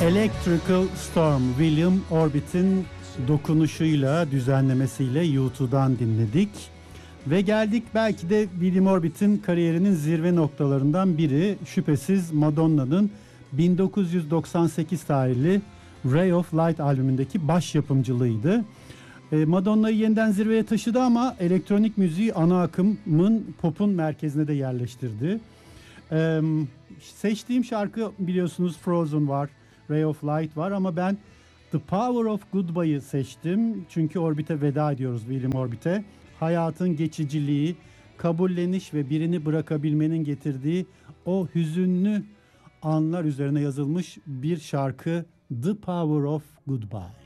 Electrical Storm, William Orbit'in dokunuşuyla, düzenlemesiyle U2'dan dinledik. Ve geldik belki de William Orbit'in kariyerinin zirve noktalarından biri, şüphesiz Madonna'nın 1998 tarihli Ray of Light albümündeki baş yapımcılığıydı. Madonna'yı yeniden zirveye taşıdı ama elektronik müziği ana akımın, popun merkezine de yerleştirdi. Seçtiğim şarkı biliyorsunuz Frozen var, Ray of Light var ama ben The Power of Goodbye'ı seçtim. Çünkü Orbit'e veda ediyoruz, William Orbit'e. Hayatın geçiciliği, kabulleniş ve birini bırakabilmenin getirdiği o hüzünlü anlar üzerine yazılmış bir şarkı, The Power of Goodbye.